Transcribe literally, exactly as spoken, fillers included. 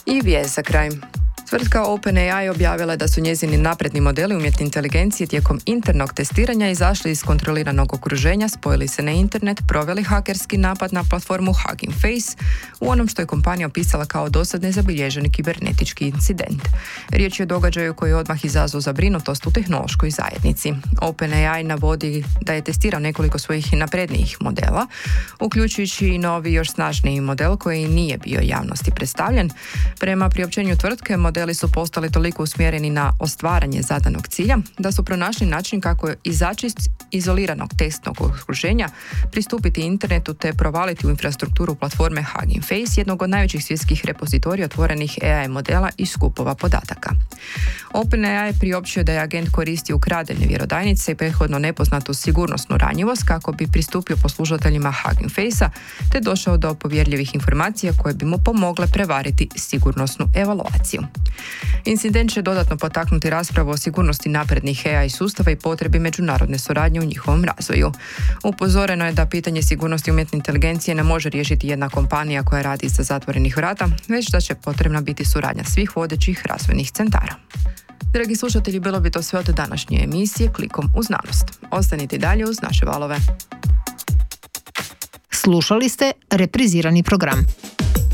I vijest za kraj. Tvrtka OpenAI objavila je da su njezini napredni modeli umjetne inteligencije tijekom internog testiranja izašli iz kontroliranog okruženja, spojili se na internet, proveli hakerski napad na platformu Hugging Face u onom što je kompanija opisala kao dosad nezabilježeni kibernetički incident. Riječ je o događaju koji je odmah izazvao zabrinutost u tehnološkoj zajednici. OpenAI navodi da je testirao nekoliko svojih naprednijih modela, uključujući i novi još snažniji model koji nije bio javnosti predstavljen. Prema priopćenju tvrtke, modeli su postali toliko usmjereni na ostvaranje zadanog cilja da su pronašli način kako izaći iz izoliranog testnog okruženja, pristupiti internetu te provaliti u infrastrukturu platforme Hugging Face, jednog od najvećih svjetskih repozitorija otvorenih A I modela i skupova podataka. OpenAI je priopćio da je agent koristio ukradene vjerodajnice i prethodno nepoznatu sigurnosnu ranjivost kako bi pristupio poslužateljima Hugging Face-a te došao do povjerljivih informacija koje bi mu pomogle prevariti sigurnosnu evaluaciju. Incident će dodatno potaknuti raspravu o sigurnosti naprednih A I sustava i potrebi međunarodne suradnje u njihovom razvoju. Upozoreno je da pitanje sigurnosti umjetne inteligencije ne može riješiti jedna kompanija koja radi iza zatvorenih vrata, već da će potrebna biti suradnja svih vodećih razvojnih centara. Dragi slušatelji, bilo bi to sve od današnje emisije Klikom u znanost. Ostanite dalje uz naše valove. Slušali ste reprizirani program.